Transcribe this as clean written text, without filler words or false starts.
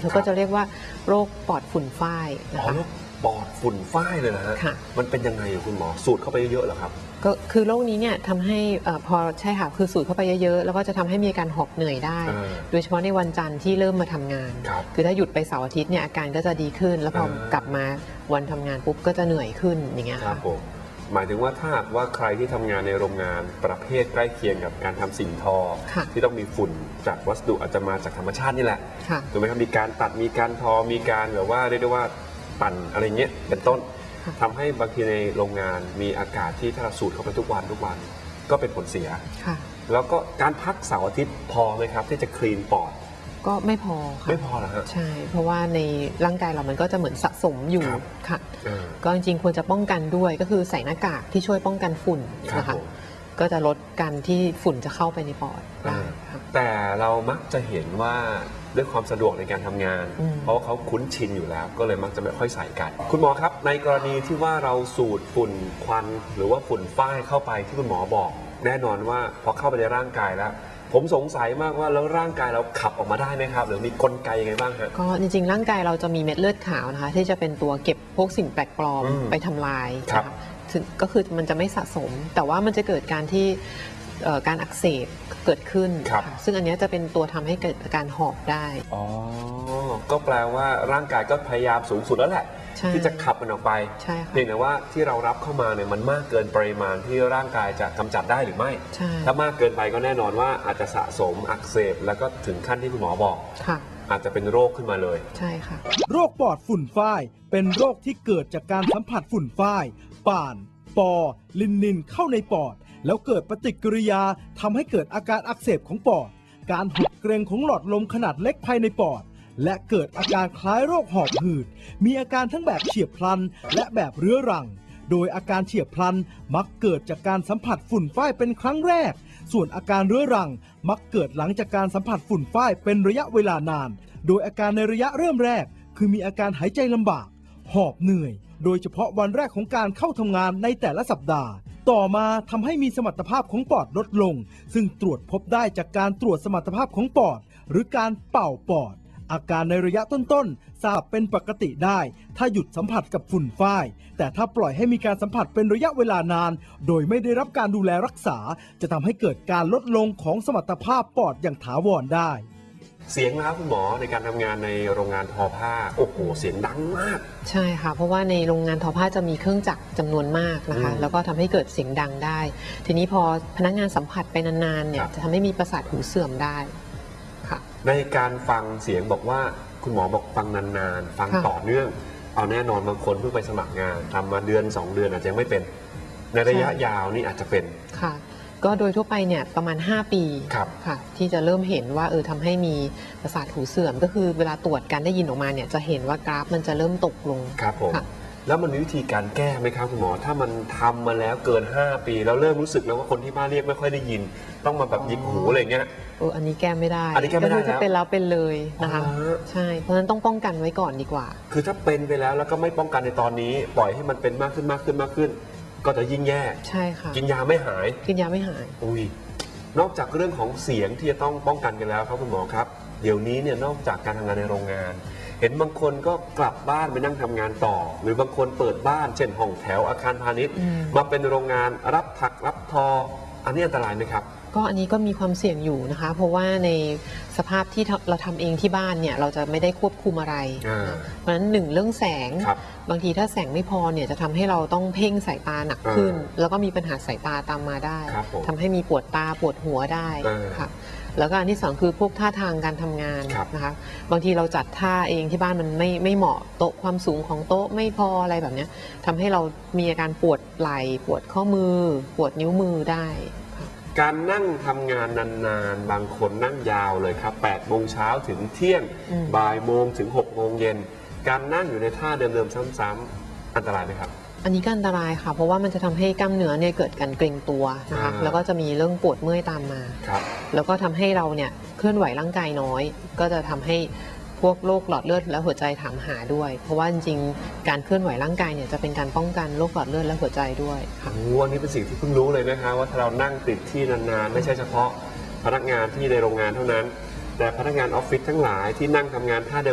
เขาก็จะเรียกว่าโรคปอดฝุ่นฝ้ายนะคะโรคปอดฝุ่นฝ้ายเลยนะฮะมันเป็นยังไงคุณหมอสูดเข้าไปเยอะๆเหรอครับก็คือโรคนี้เนี่ยทำให้พอใช่ค่ะคือสูดเข้าไปเยอะๆแล้วก็จะทำให้มีอาการหอบเหนื่อยได้โดยเฉพาะในวันจันทร์ที่เริ่มมาทำงานคือถ้าหยุดไปเสาร์อาทิตย์เนี่ยอาการก็จะดีขึ้นแล้วพอกลับมาวันทำงานปุ๊บก็จะเหนื่อยขึ้นอย่างเงี้ยค่ะหมายถึงว่าถ้าว่าใครที่ทำงานในโรงงานประเภทใกล้เคียงกับการทำสิ่งทอที่ต้องมีฝุ่นจากวัสดุอาจจะมาจากธรรมชาตินี่แหละถูกไหมครับมีการตัดมีการทอมีการแบบว่าเรียกได้ว่าปั่นอะไรเงี้ยเป็นต้นทำให้บางทีในโรงงานมีอากาศที่ถ้าเราสูดเข้าไปทุกวันก็เป็นผลเสียแล้วก็การพักเสาร์อาทิตย์พอไหมครับที่จะคลีนปอดก็ไม่พอค่ะไม่พอเหรอฮะใช่เพราะว่าในร่างกายเรามันก็จะเหมือนสะสมอยู่ค่ะก็จริงๆควรจะป้องกันด้วยก็คือใส่หน้ากากที่ช่วยป้องกันฝุ่นนะคะก็จะลดการที่ฝุ่นจะเข้าไปในปอดได้แต่เรามักจะเห็นว่าด้วยความสะดวกในการทำงานเพราะว่าเขาคุ้นชินอยู่แล้วก็เลยมักจะไม่ค่อยใส่กันคุณหมอครับในกรณีที่ว่าเราสูดฝุ่นควันหรือว่าฝุ่นฝ้ายเข้าไปที่คุณหมอบอกแน่นอนว่าพอเข้าไปในร่างกายแล้วผมสงสัยมากว่าแล้วร่างกายเราขับออกมาได้ไหมครับหรือมีกลไกยังไงบ้างฮะก็จริงๆร่างกายเราจะมีเม็ดเลือดขาวนะคะที่จะเป็นตัวเก็บพวกสิ่งแปลกปลอมไปทำลายก็คือมันจะไม่สะสมแต่ว่ามันจะเกิดการที่การอักเสบเกิดขึ้นซึ่งอันนี้จะเป็นตัวทำให้เกิดอาการหอบได้อ๋อก็แปลว่าร่างกายก็พยายามสูงสุดแล้วแหละที่จะขับมันออกไปเพียงแต่ว่าที่เรารับเข้ามาเนี่ยมันมากเกินปริมาณที่ร่างกายจะกำจัดได้หรือไม่ถ้ามากเกินไปก็แน่นอนว่าอาจจะสะสมอักเสบแล้วก็ถึงขั้นที่คุณหมอบอกอาจจะเป็นโรคขึ้นมาเลยใช่ค่ะโรคปอดฝุ่นฝ้ายเป็นโรคที่เกิดจากการสัมผัสฝุ่นฝ้ายป่านปอลินนินเข้าในปอดแล้วเกิดปฏิกิริยาทำให้เกิดอาการอักเสบของปอดการหดเกร็งของหลอดลมขนาดเล็กภายในปอดและเกิดอาการคล้ายโรคหอบหืดมีอาการทั้งแบบเฉียบพลันและแบบเรื้อรังโดยอาการเฉียบพลันมักเกิดจากการสัมผัสฝุ่นฝ้ายเป็นครั้งแรกส่วนอาการเรื้อรังมักเกิดหลังจากการสัมผัสฝุ่นฝ้ายเป็นระยะเวลานานโดยอาการในระยะเริ่มแรกคือมีอาการหายใจลำบากหอบเหนื่อยโดยเฉพาะวันแรกของการเข้าทำงานในแต่ละสัปดาห์ต่อมาทำให้มีสมรรถภาพของปอดลดลงซึ่งตรวจพบได้จากการตรวจสมรรถภาพของปอดหรือการเป่าปอดอาการในระยะต้นๆทราบเป็นปกติได้ถ้าหยุดสัมผัสกับฝุ่นฝ้ายแต่ถ้าปล่อยให้มีการสัมผัสเป็นระยะเวลานานโดยไม่ได้รับการดูแลรักษาจะทำให้เกิดการลดลงของสมรรถภาพปอดอย่างถาวรได้เสียงนะครับคุณหมอในการทำงานในโรงงานทอผ้าโอ้โหเสียงดังมากใช่ค่ะเพราะว่าในโรงงานทอผ้าจะมีเครื่องจักรจำนวนมากนะคะแล้วก็ทำให้เกิดเสียงดังได้ทีนี้พอพนักงานสัมผัสไปนานๆเนี่ยจะทำให้มีประสาทหูเสื่อมได้ค่ะในการฟังเสียงบอกว่าคุณหมอบอกฟังนานๆฟังต่อเนื่องเอาแน่นอนบางคนเพิ่งไปสมัครงานทำมาเดือน2 เดือนอาจจะยังไม่เป็นในระยะยาวนี่อาจจะเป็นค่ะก็โดยทั่วไปเนี่ยประมาณ5 ปีค่ะที่จะเริ่มเห็นว่าทำให้มีประสาทหูเสื่อมก็คือเวลาตรวจการได้ยินออกมาเนี่ยจะเห็นว่ากราฟมันจะเริ่มตกลงครับผมแล้วมันมีวิธีการแก้ไหมครับคุณหมอถ้ามันทำมาแล้วเกิน5 ปีแล้วเริ่มรู้สึกแล้วว่าคนที่บ้านเรียกไม่ค่อยได้ยินต้องมาแบบหยิกหูอะไรเงี้ยอันนี้แก้ไม่ได้อันนี้แก้ไม่ได้แล้วจะเป็นแล้วเป็นเลยนะคะใช่เพราะฉะนั้นต้องป้องกันไว้ก่อนดีกว่าคือถ้าเป็นไปแล้วก็ไม่ป้องกันในตอนนี้ปล่อยให้มันเป็นมากขึ้นก็จะยิ่งแย่ใช่ค่ะกินยาไม่หายอุ้ยนอกจากเรื่องของเสียงที่จะต้องป้องกันกันแล้วครับคุณหมอครับเดี๋ยวนี้เนี่ยนอกจากการทำงานในโรงงานเห็นบางคนก็กลับบ้านไปนั่งทำงานต่อหรือบางคนเปิดบ้านเช่นห้องแถวอาคารพาณิชย์มาเป็นโรงงานรับถักรับทออันนี้อันตรายไหมครับก็อันนี้ก็มีความเสี่ยงอยู่นะคะเพราะว่าในสภาพที่เราทำเองที่บ้านเนี่ยเราจะไม่ได้ควบคุมอะไรเพราะฉะนั้น1เรื่องแสงบางทีถ้าแสงไม่พอเนี่ยจะทำให้เราต้องเพ่งสายตาหนักขึ้นแล้วก็มีปัญหาสายตาตามมาได้ทำให้มีปวดตาปวดหัวได้ค่ะแล้วก็อันที่2คือพวกท่าทางการทำงานนะคะบางทีเราจัดท่าเองที่บ้านมันไม่เหมาะโต๊ะความสูงของโต๊ะไม่พออะไรแบบนี้ทำให้เรามีอาการปวดไหล่ปวดข้อมือปวดนิ้วมือได้การนั่งทำงานนานๆบางคนนั่งยาวเลยครับ8 โมงเช้าถึงเที่ยงบ่ายโมงถึง6 โมงเย็นการนั่งอยู่ในท่าเดิมๆซ้ำๆอันตรายไหมครับอันนี้ก็อันตรายค่ะเพราะว่ามันจะทำให้กล้ามเนื้อเนี่ยเกิดการเกร็งตัวนะคะแล้วก็จะมีเรื่องปวดเมื่อยตามมาแล้วก็ทำให้เราเนี่ยเคลื่อนไหวร่างกายน้อยก็จะทำให้พวกโรคหลอดเลือดและหัวใจถามหาด้วยเพราะว่าจริงๆการเคลื่อนไหวร่างกายเนี่ยจะเป็นการป้องกันโรคหลอดเลือดและหัวใจด้วยค่ะวันนี้เป็นสิ่งที่เพิ่งรู้เลยนะคะว่าถ้าเรานั่งติดที่นานๆไม่ใช่เฉพาะพนักงานที่ในโรงงานเท่านั้นแต่พนักงานออฟฟิศทั้งหลายที่นั่งทำงานท่า